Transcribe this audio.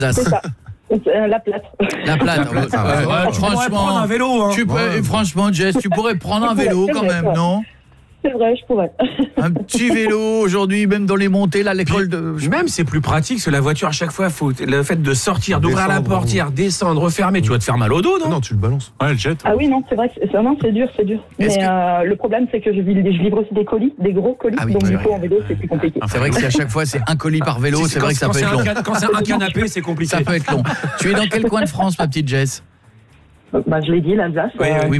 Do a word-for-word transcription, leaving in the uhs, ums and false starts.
C'est ça. Euh, la plate. La plate. La plate, ah, ouais, ouais, ouais, tu pourrais franchement, prendre un vélo. Hein. Tu peux, ouais. Franchement, Jess, tu pourrais prendre un vélo quand même, non ? C'est vrai, je pourrais. Un petit vélo aujourd'hui, même dans les montées, là, l'école de. Même c'est plus pratique que la voiture à chaque fois. Faut le fait de sortir, d'ouvrir la portière, descendre, refermer. Tu vas te faire mal au dos, non ? Non, tu le balances. Ouais, le jet. Ah oui, non, c'est vrai, c'est, non, c'est dur, c'est dur. Mais que... euh, le problème, c'est que je, je livre aussi des colis, des gros colis, ah oui, donc ouais, du coup, ouais. en vélo, c'est plus compliqué. C'est vrai que si à chaque fois, c'est un colis par vélo, c'est, c'est vrai que ça peut être long. Quand c'est un canapé, c'est compliqué. Ça peut être long. Tu es dans quel coin de France, ma petite Jess ? Bah, je l'ai dit, l'Alsace. Oui, oui.